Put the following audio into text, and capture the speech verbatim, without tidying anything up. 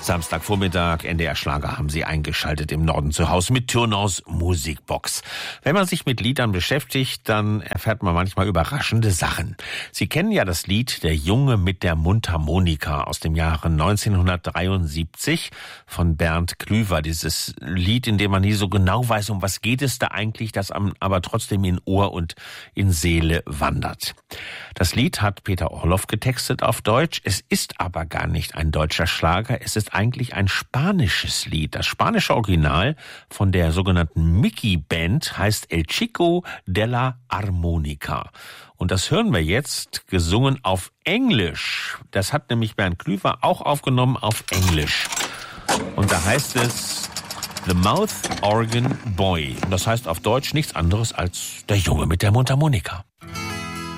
Samstagvormittag, N D R Schlager haben Sie eingeschaltet im Norden zu Hause mit Turnhaus Musikbox. Wenn man sich mit Liedern beschäftigt, dann erfährt man manchmal überraschende Sachen. Sie kennen ja das Lied Der Junge mit der Mundharmonika aus dem Jahre neunzehnhundertdreiundsiebzig von Bernd Klüver. Dieses Lied, in dem man nie so genau weiß, um was geht es da eigentlich, das aber trotzdem in Ohr und in Seele wandert. Das Lied hat Peter Orloff getextet auf Deutsch. Es ist aber gar nicht ein deutscher Schlager. Es ist eigentlich ein spanisches Lied. Das spanische Original von der sogenannten Mickey Band heißt El Chico de la Armónica. Und das hören wir jetzt gesungen auf Englisch. Das hat nämlich Bernd Klüver auch aufgenommen auf Englisch. Und da heißt es The Mouth Organ Boy. Und das heißt auf Deutsch nichts anderes als der Junge mit der Mundharmonika.